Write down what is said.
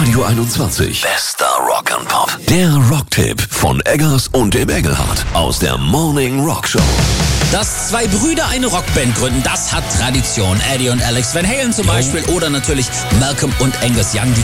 Radio 21. Bester Rock and Pop. Der Rocktipp von Eggers und dem Engelhardt aus der Morning Rock Show. Dass zwei Brüder eine Rockband gründen, das hat Tradition. Eddie und Alex Van Halen zum Beispiel oder natürlich Malcolm und Angus Young, die